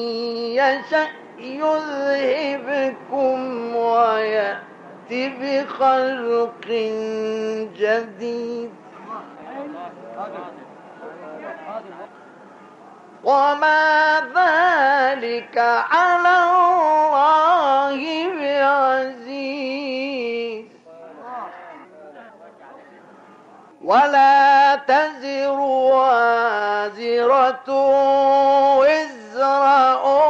يشأ يذهبكم ويأت بخلق جديد وما ذلك على الله بعزيز ولا تزر وازرة وزر